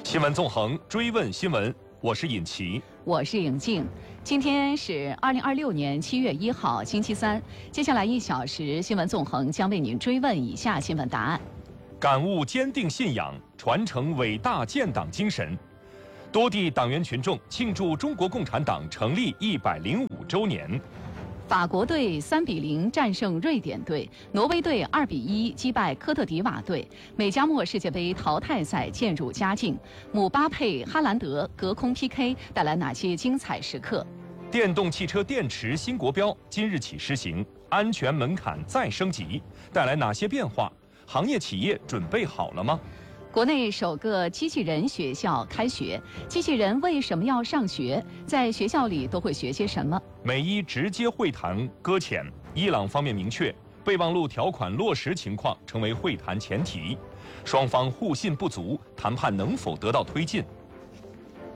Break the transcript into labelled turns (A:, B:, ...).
A: 新闻纵横，追问新闻，我是尹奇，
B: 我是尹静。今天是2026年7月1号，星期三。接下来1小时，新闻纵横将为您追问以下新闻答案：
A: 感悟坚定信仰，传承伟大建党精神。多地党员群众庆祝中国共产党成立105周年。
B: 法国队3比0战胜瑞典队，挪威队2比1击败科特迪瓦队。美加墨世界杯淘汰赛渐入佳境，姆巴佩、哈兰德隔空 PK 带来哪些精彩时刻？
A: 电动汽车电池新国标今日起施行，安全门槛再升级，带来哪些变化？行业企业准备好了吗？
B: 国内首个机器人学校开学，机器人为什么要上学？在学校里都会学些什么？
A: 美伊直接会谈搁浅，伊朗方面明确备忘录条款落实情况成为会谈前提，双方互信不足，谈判能否得到推进？